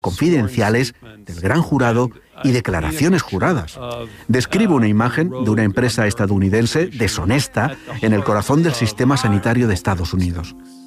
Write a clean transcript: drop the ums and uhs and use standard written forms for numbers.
confidenciales del gran jurado y declaraciones juradas. Describe una imagen de una empresa estadounidense deshonesta en el corazón del sistema sanitario de Estados Unidos.